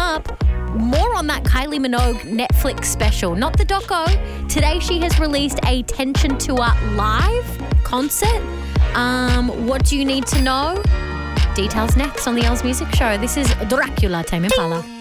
up, more on that Kylie Minogue Netflix special, not the doco. Today she has released a Tension Tour live concert. What do you need to know? Details next on the Els Music Show. This is Dracula, Tame Impala.